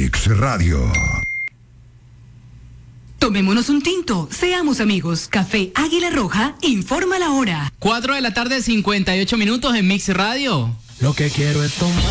Mix Radio. Tomémonos un tinto, seamos amigos. Café Águila Roja informa la hora. 4 de la tarde, 58 minutos en Mix Radio. Lo que quiero es tomar.